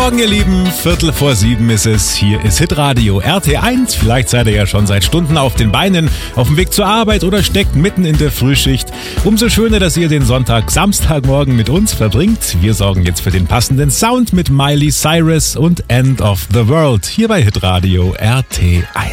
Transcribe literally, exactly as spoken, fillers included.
Morgen, ihr Lieben. Viertel vor sieben ist es. Hier ist Hitradio R T eins. Vielleicht seid ihr ja schon seit Stunden auf den Beinen, auf dem Weg zur Arbeit oder steckt mitten in der Frühschicht. Umso schöner, dass ihr den Sonntag, Samstagmorgen mit uns verbringt. Wir sorgen jetzt für den passenden Sound mit Miley Cyrus und End of the World hier bei Hitradio R T eins.